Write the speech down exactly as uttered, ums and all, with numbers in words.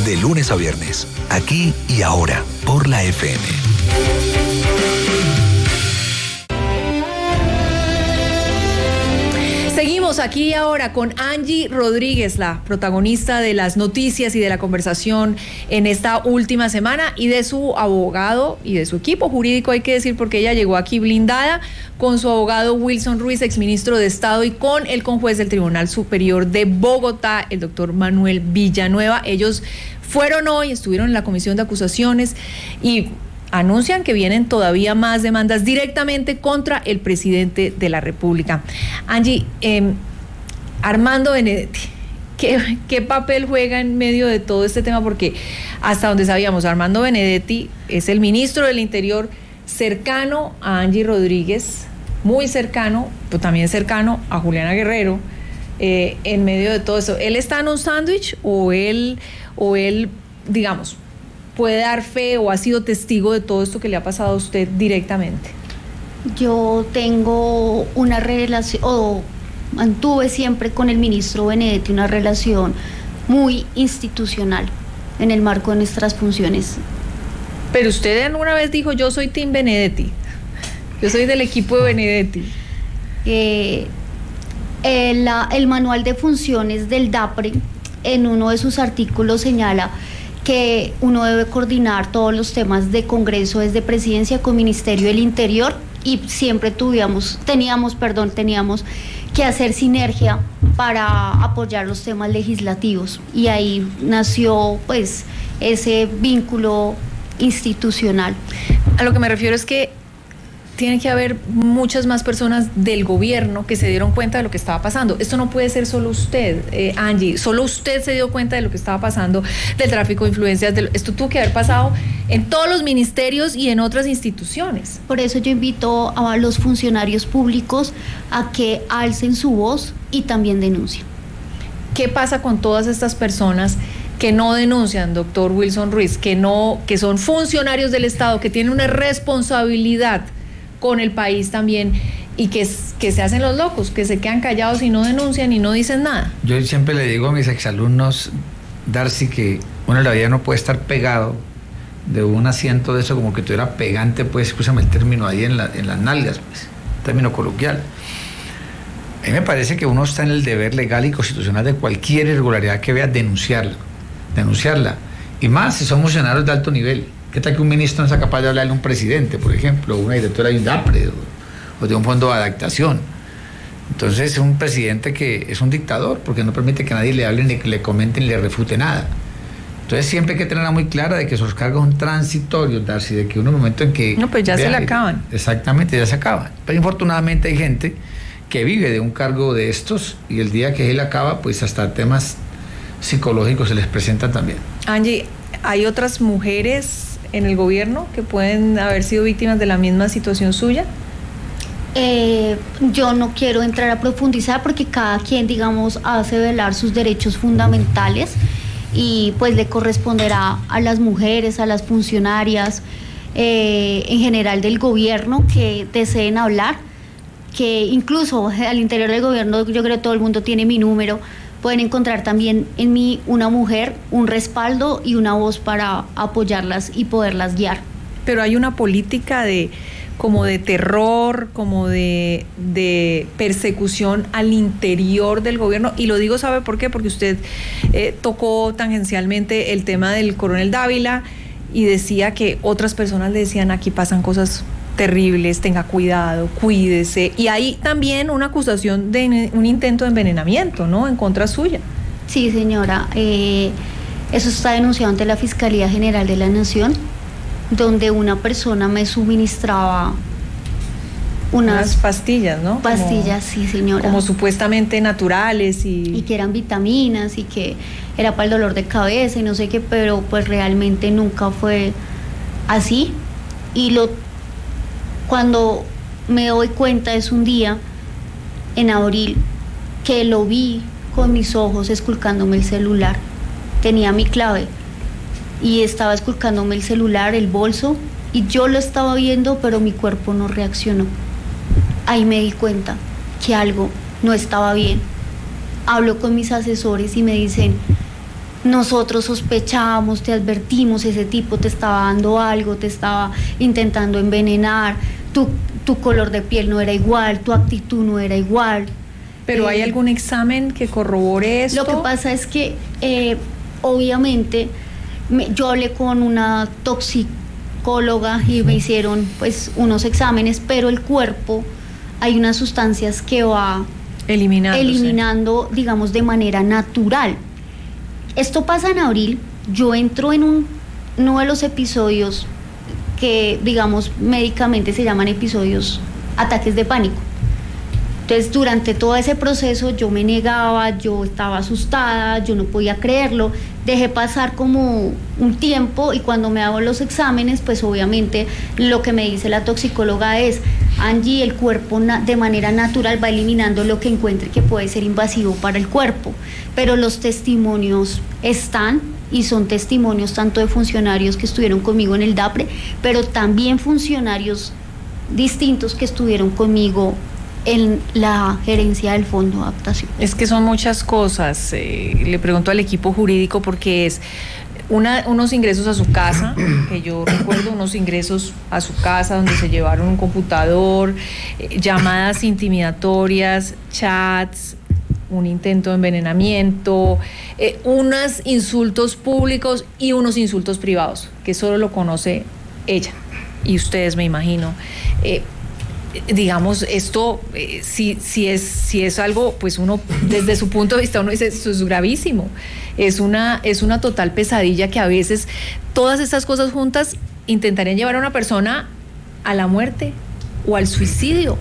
De lunes a viernes, aquí y ahora, por la F M. Seguimos aquí ahora con Angie Rodríguez, la protagonista de las noticias y de la conversación en esta última semana, y de su abogado y de su equipo jurídico, hay que decir, porque ella llegó aquí blindada con su abogado Wilson Ruiz, exministro de Estado, y con el conjuez del Tribunal Superior de Bogotá, el doctor Manuel Villanueva. Ellos fueron hoy, estuvieron en la comisión de acusaciones y anuncian que vienen todavía más demandas directamente contra el presidente de la República. Angie, eh, Armando Benedetti, ¿qué, ¿qué papel juega en medio de todo este tema? Porque hasta donde sabíamos, Armando Benedetti es el ministro del Interior cercano a Angie Rodríguez, muy cercano, pero también cercano a Juliana Guerrero. Eh, en medio de todo eso, ¿él está en un sándwich o él, o él, digamos, puede dar fe o ha sido testigo de todo esto que le ha pasado a usted directamente? Yo tengo una relación, o mantuve siempre con el ministro Benedetti una relación muy institucional en el marco de nuestras funciones. Pero usted alguna vez dijo, yo soy Team Benedetti, yo soy del equipo de Benedetti. Eh, el, la, el manual de funciones del DAPRE, en uno de sus artículos señala que uno debe coordinar todos los temas de Congreso desde Presidencia con Ministerio del Interior, y siempre tuvimos, teníamos, perdón, teníamos que hacer sinergia para apoyar los temas legislativos, y ahí nació pues ese vínculo institucional. A lo que me refiero es que tiene que haber muchas más personas del gobierno que se dieron cuenta de lo que estaba pasando. Esto no puede ser solo usted, eh, Angie, solo usted se dio cuenta de lo que estaba pasando, del tráfico de influencias, de lo, esto tuvo que haber pasado en todos los ministerios y en otras instituciones. Por eso yo invito a los funcionarios públicos a que alcen su voz y también denuncien. ¿Qué pasa con todas estas personas que no denuncian, doctor Wilson Ruiz, que no, que son funcionarios del Estado, que tienen una responsabilidad con el país también, y que, que se hacen los locos, que se quedan callados y no denuncian y no dicen nada? Yo siempre le digo a mis exalumnos, Darcy, que uno en la vida no puede estar pegado de un asiento de eso, como que tuviera pegante, pues, escúchame el término, ahí en, la, en las nalgas, pues, término coloquial. A mí me parece que uno está en el deber legal y constitucional de cualquier irregularidad que vea, denunciarla, denunciarla, y más si son funcionarios de alto nivel. ¿Qué tal que un ministro no sea capaz de hablarle a un presidente, por ejemplo, o una directora de un DAPRE, o, o de un fondo de adaptación? Entonces es un presidente que es un dictador, porque no permite que nadie le hable, ni que le comente, ni le refute nada. Entonces siempre hay que tenerla muy clara de que esos cargos son transitorios, Darcy, de que uno en un momento en que... No, pues ya se le acaban. Exactamente, ya se acaban. Pero infortunadamente hay gente que vive de un cargo de estos, y el día que él acaba, pues hasta temas psicológicos se les presentan también. Angie, ¿hay otras mujeres en el gobierno que pueden haber sido víctimas de la misma situación suya? Eh, yo no quiero entrar a profundizar porque cada quien, digamos, hace velar sus derechos fundamentales, y pues le corresponderá a las mujeres, a las funcionarias, eh, en general del gobierno, que deseen hablar, que incluso al interior del gobierno yo creo que todo el mundo tiene mi número. Pueden encontrar también en mí una mujer, un respaldo y una voz para apoyarlas y poderlas guiar. Pero hay una política de como de terror, como de, de persecución al interior del gobierno, y lo digo, ¿sabe por qué? Porque usted eh, tocó tangencialmente el tema del coronel Dávila y decía que otras personas le decían, aquí pasan cosas terribles, tenga cuidado, cuídese, y hay también una acusación de un intento de envenenamiento, ¿no?, en contra suya. Sí, señora, eh, eso está denunciado ante la Fiscalía General de la Nación, donde una persona me suministraba unas, unas pastillas, ¿no? Pastillas, como, sí, señora. Como supuestamente naturales y... Y que eran vitaminas y que era para el dolor de cabeza y no sé qué, pero pues realmente nunca fue así. Y lo cuando me doy cuenta es un día en abril que lo vi con mis ojos esculcándome el celular. Tenía mi clave y estaba esculcándome el celular, el bolso, y yo lo estaba viendo, pero mi cuerpo no reaccionó. Ahí me di cuenta que algo no estaba bien. Hablo con mis asesores y me dicen, nosotros sospechábamos, te advertimos, ese tipo te estaba dando algo, te estaba intentando envenenar, tu, tu color de piel no era igual, tu actitud no era igual. ¿Pero eh, hay algún examen que corrobore esto? Lo que pasa es que, eh, obviamente, me, yo hablé con una toxicóloga y me hicieron pues unos exámenes, pero el cuerpo, hay unas sustancias que va eliminando, digamos, de manera natural. Esto pasa en abril, yo entro en un, uno de los episodios que, digamos, médicamente se llaman episodios, ataques de pánico. Entonces, durante todo ese proceso yo me negaba, yo estaba asustada, yo no podía creerlo, dejé pasar como un tiempo y cuando me hago los exámenes, pues obviamente lo que me dice la toxicóloga es: Angie, el cuerpo na- de manera natural va eliminando lo que encuentre que puede ser invasivo para el cuerpo, pero los testimonios están y son testimonios tanto de funcionarios que estuvieron conmigo en el DAPRE, pero también funcionarios distintos que estuvieron conmigo en la gerencia del Fondo de Adaptación. Es que son muchas cosas. Eh, le pregunto al equipo jurídico porque es una, unos ingresos a su casa, que yo recuerdo unos ingresos a su casa donde se llevaron un computador, eh, llamadas intimidatorias, chats, un intento de envenenamiento, eh, unos insultos públicos y unos insultos privados, que solo lo conoce ella y ustedes, me imagino. Eh, digamos, esto, eh, si, si, es, si es algo, pues uno, desde su punto de vista, uno dice, esto es gravísimo, es una, es una total pesadilla que a veces todas estas cosas juntas intentarían llevar a una persona a la muerte o al suicidio.